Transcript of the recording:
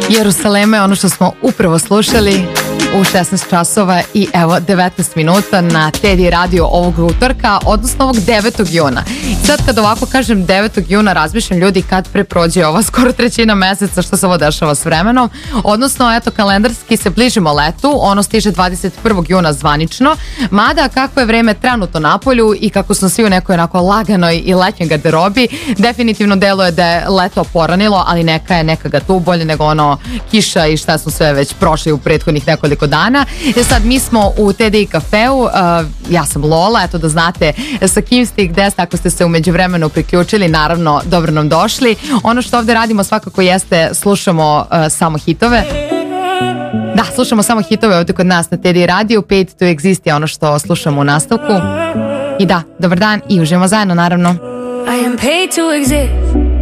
Jerusalema je ono što smo upravo slušali u 16 časova i evo 19 minuta na Teddy radio ovog utorka, odnosno ovog 9. juna. Sad kad ovako kažem 9. juna razmišljam ljudi kad preprođe ova skoro trećina meseca što se ovo dešava s vremenom, odnosno eto kalendarski se bližimo letu, ono stiže 21. juna zvanično, mada kako je vreme trenutno na polju i kako smo svi u nekoj onako laganoj i letnjoj garderobi, definitivno deluje da je leto poranilo, ali neka ga tu bolje nego ono kiša i šta smo sve već prošli u prethodnih nekoliko dana. Sad mi smo u TDI kafeu, ja sam Lola, eto da znate sa kim ste i gde ste, ako ste se u međuvremenu priključili, naravno dobro nam došli. Ono što ovde radimo svakako jeste slušamo samo hitove. Da, slušamo samo hitove ovde kod nas na TDI radiju. Paid to Exist je ono što slušamo u nastavku. I da, dobar dan i uživamo zajedno naravno. I am paid to exist.